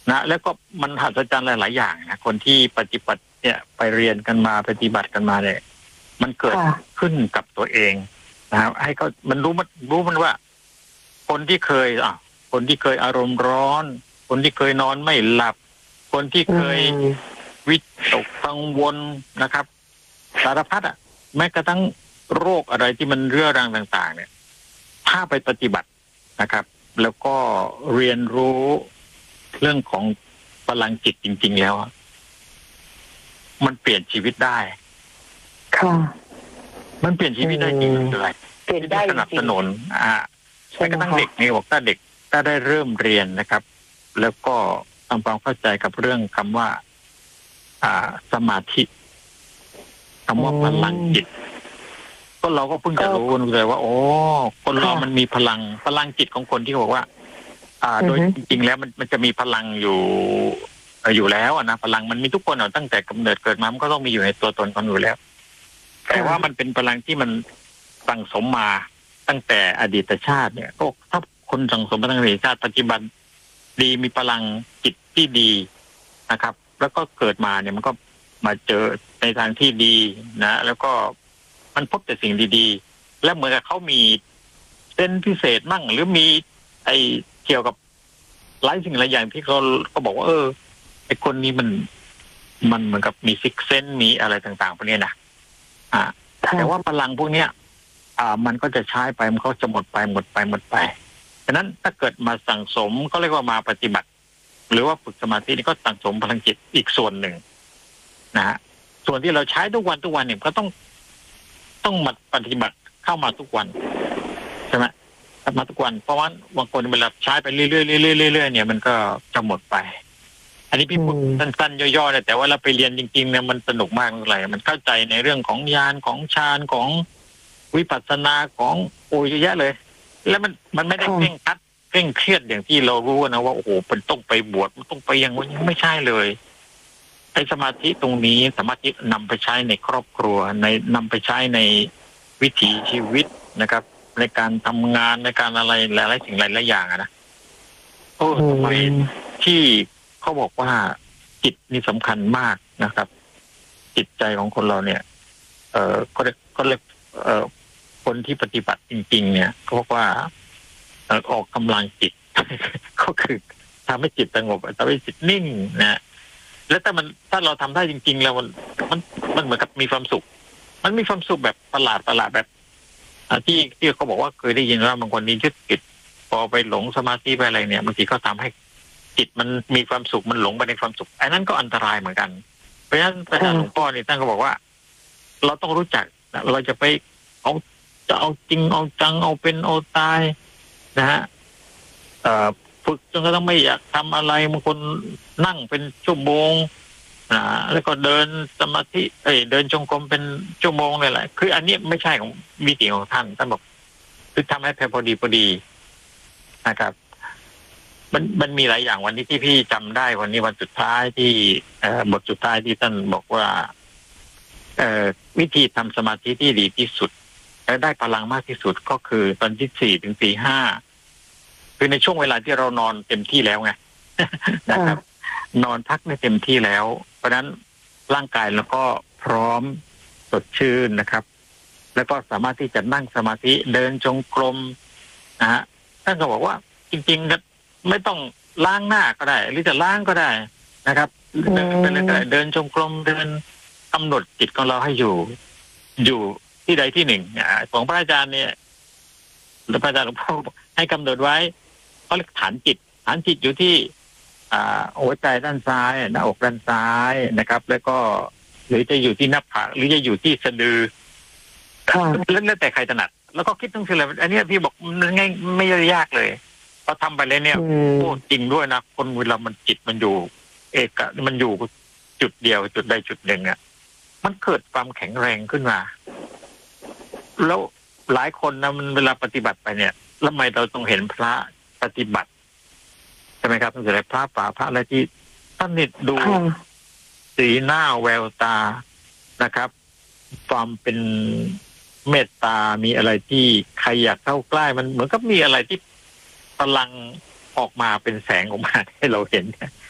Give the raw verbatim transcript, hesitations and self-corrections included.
นะแล้วก็มันหัศจรรย์หลายๆอย่างนะคนที่ปฏิบัติเนี่ยไปเรียนกันมาปฏิบัติกันมาเนี่ยมันเกิดขึ้นกับตัวเองนะครับให้เขามันรู้มันรู้มันว่าคนที่เคยอ่ะคนที่เคยอารมณ์ร้อนคนที่เคยนอนไม่หลับคนที่เคยวิตกกังวลนะครับสารพัดอ่ะแม้กระทั่งโรคอะไรที่มันเรื้อรังต่างๆเนี่ยถ้าไปปฏิบัตินะครับแล้วก็เรียนรู้เรื่องของพลังจิตจริงๆแล้วมันเปลี่ยนชีวิตได้ค่ะมันเปลี่ยนชีวิตได้จริงเลยเปลี่ยนได้สนับสนุนอ่าแม้กระทั่งเด็กนี่บอกถ้าเด็กถ้าได้เริ่มเรียนนะครับแล้วก็ทำความเข้าใจกับเรื่องคำว่าอ่าสมาธิคำว่าพลังจิตก็เราก็เพิ่งจะรู้เลยว่าโอ้คนเรามันมีพลังพลังจิตของคนที่บอกว่าอ่าโดยจริงๆแล้วมันมันจะมีพลังอยู่อยู่แล้วนะพลังมันมีทุกคนอ่ะตั้งแต่กำเนิดเกิดมามันก็ต้องมีอยู่ในตัวตนคนอยู่แล้วแต่ว่ามันเป็นพลังที่มันสั่งสมมาตั้งแต่อดีตชาติเนี่ยก็ถ้าคนสั่งสมมาตั้งแต่อดีตชาติปัจจุบันดีมีพลังจิตที่ดีนะครับแล้วก็เกิดมาเนี่ยมันก็มาเจอในทางที่ดีนะแล้วก็มันพบแต่สิ่งดีๆแล้วเหมือนกับเขามีเส้นพิเศษมั่งหรือมีไอ้เกี่ยวกับหลายสิ่งหลายอย่างที่เขาก็บอกว่าเออไอ้คนนี้มันมันเหมือนกับมีซิกเซนมีอะไรต่างๆพวกนี้นะอ่าแต่ว่าพลังพวกเนี้ยอ่ามันก็จะใช้ไปมันก็จะหมดไปหมดไปหมดไปฉะนั้นถ้าเกิดมาสั่งสมก็เรียกว่ามาปฏิบัติหรือว่าฝึกสมาธินี่ก็สั่งสมพลังจิตอีกส่วนหนึ่งนะฮะส่วนที่เราใช้ทุกวันทุกวันเนี่ยก็ต้องต้องมาปฏิบัติเข้ามาทุกวันใช่ไหมมาทุกวันเพราะว่าบางคนเวลาใช้ไปเรื่อยๆเรื่อยๆเรื่อยๆเนี่ยมันก็จะหมดไปอันนี้พี่พูดสั้นๆย่อๆเนี่ยแต่ว่าเราไปเรียนจริงๆเนี่ยมันสนุกมากเลยมันเข้าใจในเรื่องของญาณของฌานของวิปัสสนาของโอ้ยเยอะแยะเลยแล้วมันมันไม่ได้เคร่งครัดเคร่งเครียดอย่างที่เรารู้นะว่าโอ้โหมันต้องไปบวชมันต้องไปอย่างนี้ไม่ใช่เลยไอ้สมาธิตรงนี้สมาธินำไปใช้ในครอบครัวในนำไปใช้ในวิถีชีวิตนะครับในการทำงานในการอะไรหลายๆสิ่งหลายๆอย่างนะโอ้ทำไมที่เขาบอกว่าจิตนี่สำคัญมากนะครับจิตใจของคนเราเนี่ยเอ่อก็เรียกก็เรียกเอ่อคนที่ปฏิบัติจริงๆเนี่ยเขาบอกว่าออกกำลังจิต ก็คือทำให้จิตสงบทำให้จิตนิ่งนะแล้วถ้ามันถ้าเราทำได้จริงๆแล้วมันมันมันเหมือนกับมีความสุขมันมีความสุขแบบประหลาดประหลาดแบบที่ที่เขาบอกว่าเคยได้ยินว่าบางคนนี้ยึดจิตพอไปหลงสมาธิไปอะไรเนี่ยบางทีก็ทำให้จิตมันมีความสุขมันหลงไปในความสุขอันนั้นก็อันตรายเหมือนกันเพราะฉะนั้นอาจารย์หลวงพ่อนี่ท่านก็บอกว่าเราต้องรู้จักเราจะไปเอาจะเอาจริงเอาจังเอาเป็นเอาตายนะฮะฝึกจนกระทั่งไม่อยากทำอะไรบางคนนั่งเป็นชั่วโมงนะแล้วก็เดินสมาธิเอ้ยเดินจงกรมเป็นชั่วโมงเลยแหละคืออันนี้ไม่ใช่ของวิถีของท่านท่านบอกคือทำให้แค่พอดีพอดีนะครับมันมันมีหลายอย่างวันนี้ที่พี่จำได้วันนี้วันสุดท้ายที่เอ่อบทสุดท้ายที่ท่านบอกว่าเอ่อวิธีทำสมาธิที่ดีที่สุดและได้พลังมากที่สุดก็คือตอนที่สี่ถึงตีห้าคือในช่วงเวลาที่เรานอนเต็มที่แล้วไง นะครับนอนพักได้เต็มที่แล้วเพราะฉะนั้นร่างกายเราก็พร้อมสดชื่นนะครับแล้วก็สามารถที่จะนั่งสมาธิเดินจงกรมนะฮะท่านก็บอกว่าจริงๆไม่ต้องล้างหน้าก็ได้หรือจะล้างก็ได้นะครับเดินไปเลยก็ได้เดินจงกรมเดินกำหนดจิตของเราให้อยู่อยู่ที่ใดที่หนึ่งของพระอาจารย์เนี่ยพระอาจารย์หลวงพ่อให้กำหนดไว้เขาเรียกฐานจิตฐานจิตอยู่ที่หัวใจด้านซ้ายหน้าอกด้านซ้ายนะครับแล้วก็หรือจะอยู่ที่หน้าผากหรือจะอยู่ที่สะดือแล้วแต่ใครถนัดแล้วก็คิดต้องคืออะไรอันนี้พี่บอกมันง่ายไม่ยากเลยพอทำไปเลยเนี่ยโอ้จริงด้วยนะคนเวลามันจิตมันอยู่เอกมันอยู่จุดเดียวจุดใดจุดหนึ่งอ่ะมันเกิดความแข็งแรงขึ้นมาแล้วหลายคนนะมันเวลาปฏิบัติไปเนี่ยแล้วทำไมเราต้องเห็นพระปฏิบัติใช่ไหมครับตั้งแต่พระป่าพระอะไรที่ท่านนี่ดูสีหน้าแววตานะครับความเป็นเมตตามีอะไรที่ใครอยากเข้าใกล้มันเหมือนกับมีอะไรที่พลังออกมาเป็นแสงออกมาให้เราเห็น